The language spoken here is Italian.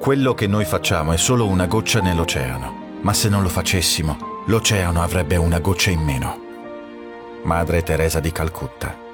Quello che noi facciamo è solo una goccia nell'oceano, ma se non lo facessimo, l'oceano avrebbe una goccia in meno. Madre Teresa di Calcutta.